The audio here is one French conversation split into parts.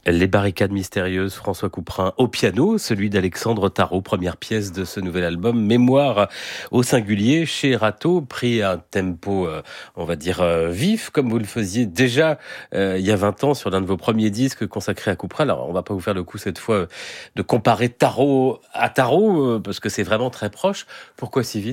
Les barricades mystérieuses, François Couperin au piano, celui d'Alexandre Tarot, première pièce de ce nouvel album, Mémoire au singulier, chez Rateau, pris à un tempo, on va dire, vif, comme vous le faisiez déjà il y a 20 ans sur l'un de vos premiers disques consacrés à Couperin. Alors, on va pas vous faire le coup cette fois de comparer Tarot à Tarot, parce que c'est vraiment très proche. Pourquoi si vite ?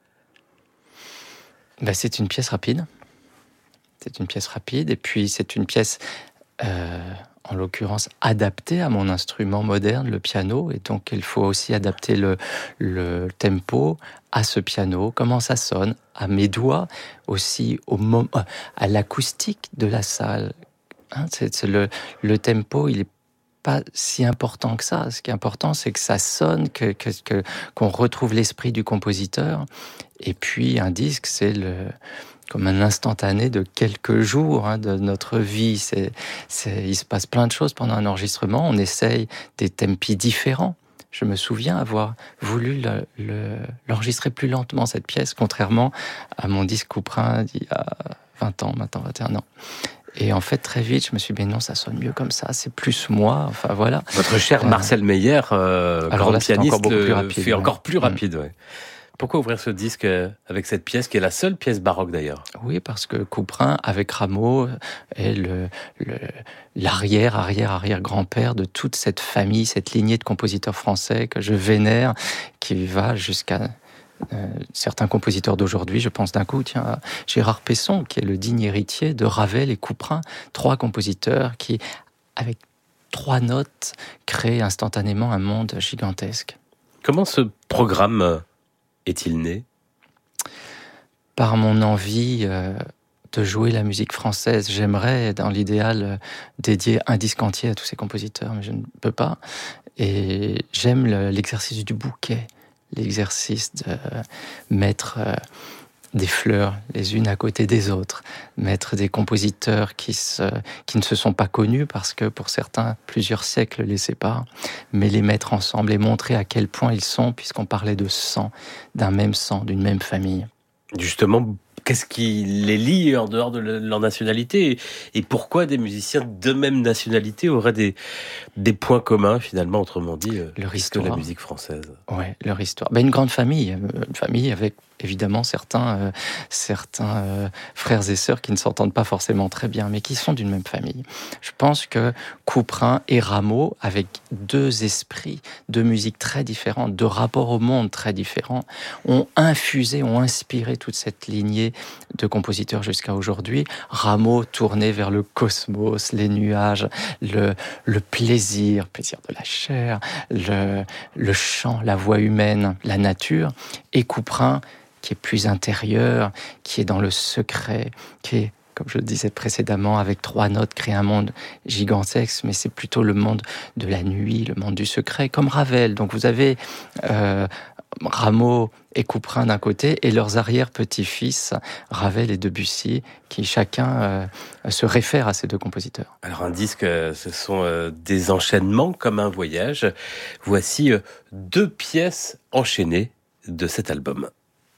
C'est une pièce rapide. C'est une pièce rapide, et puis c'est une pièce... en l'occurrence adapté à mon instrument moderne, le piano, et donc il faut aussi adapter le tempo à ce piano, comment ça sonne, à mes doigts, aussi à l'acoustique de la salle. Le tempo, il est pas si important que ça. Ce qui est important, c'est que ça sonne, qu'on retrouve l'esprit du compositeur. Et puis un disque, c'est comme un instantané de quelques jours de notre vie. Il se passe plein de choses pendant un enregistrement. On essaye des tempi différents. Je me souviens avoir voulu l'enregistrer plus lentement, cette pièce, contrairement à mon disque Couperin d'il y a 20 ans, maintenant 21 ans. Et en fait, très vite, je me suis dit, non, ça sonne mieux comme ça, c'est plus moi, enfin voilà. Votre cher Marcel Meyer, grand pianiste, encore beaucoup plus rapide, fait encore plus rapide, ouais. Pourquoi ouvrir ce disque avec cette pièce, qui est la seule pièce baroque d'ailleurs ? Oui, parce que Couperin, avec Rameau, est l'arrière-grand-père de toute cette famille, cette lignée de compositeurs français que je vénère, qui va jusqu'à certains compositeurs d'aujourd'hui. Je pense d'un coup à Gérard Pesson, qui est le digne héritier de Ravel et Couperin, 3 compositeurs qui, avec 3 notes, créent instantanément un monde gigantesque. Comment ce programme est-il né ? Par mon envie de jouer la musique française. J'aimerais, dans l'idéal, dédier un disque entier à tous ces compositeurs, mais je ne peux pas. Et j'aime l'exercice du bouquet, l'exercice de mettre des fleurs les unes à côté des autres, mettre des compositeurs qui ne se sont pas connus parce que pour certains, plusieurs siècles les séparent, mais les mettre ensemble et montrer à quel point ils sont, puisqu'on parlait de sang, d'un même sang, d'une même famille. Justement, qu'est-ce qui les lie en dehors de leur nationalité, et pourquoi des musiciens de même nationalité auraient des points communs, finalement, autrement dit, leur histoire, que la musique française ? Ouais, leur histoire. Une grande famille, une famille avec évidemment certains frères et sœurs qui ne s'entendent pas forcément très bien, mais qui sont d'une même famille. Je pense que Couperin et Rameau, avec 2 esprits, 2 musiques très différentes, 2 rapports au monde très différents, ont inspiré toute cette lignée de compositeurs jusqu'à aujourd'hui. Rameau tourné vers le cosmos, les nuages, le plaisir de la chair, le chant, la voix humaine, la nature, et Couperin qui est plus intérieur, qui est dans le secret, qui est, comme je le disais précédemment, avec 3 notes, crée un monde gigantesque, mais c'est plutôt le monde de la nuit, le monde du secret, comme Ravel. Donc vous avez Rameau et Couperin d'un côté, et leurs arrière-petits-fils, Ravel et Debussy, qui chacun se réfèrent à ces 2 compositeurs. Alors un disque, ce sont des enchaînements comme un voyage. Voici 2 pièces enchaînées de cet album.